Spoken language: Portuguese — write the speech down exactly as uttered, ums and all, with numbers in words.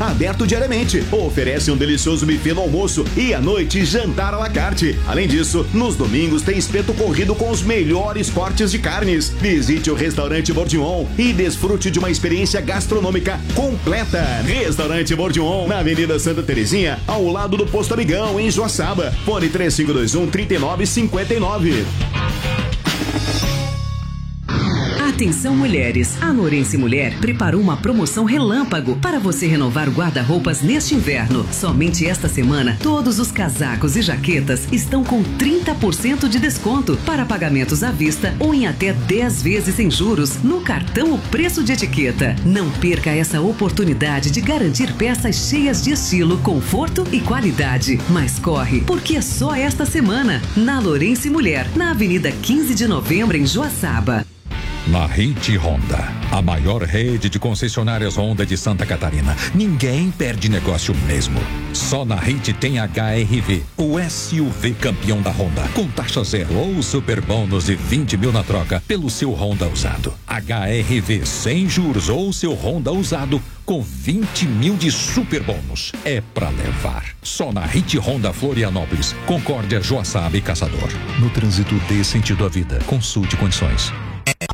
aberto diariamente. Oferece um delicioso buffet no almoço e à noite jantar à la carte. Além disso, nos domingos tem espeto corrido com os melhores cortes de carnes. Visite o restaurante Bourguignon e desfrute de uma experiência gastronômica completa. Restaurante Bourguignon, na Avenida Santa Terezinha, ao lado do Posto Amigão, em Joaçaba. Fone três cinco dois um, três nove cinco nove. Atenção mulheres, a Lourenço Mulher preparou uma promoção relâmpago para você renovar o guarda-roupas neste inverno. Somente esta semana, todos os casacos e jaquetas estão com trinta por cento de desconto para pagamentos à vista ou em até dez vezes sem juros no cartão O Preço de Etiqueta. Não perca essa oportunidade de garantir peças cheias de estilo, conforto e qualidade. Mas corre, porque é só esta semana, na Lourenço Mulher, na Avenida quinze de Novembro, em Joaçaba. Na Hit Honda, a maior rede de concessionárias Honda de Santa Catarina. Ninguém perde negócio mesmo. Só na Hit tem H R V, o S U V campeão da Honda, com taxa zero ou super bônus de vinte mil na troca pelo seu Honda usado. H R V sem juros ou seu Honda usado com vinte mil de super bônus. É pra levar. Só na Hit Honda Florianópolis, Concórdia, Joaçaba e Caçador. No trânsito, dê sentido à vida. Consulte condições.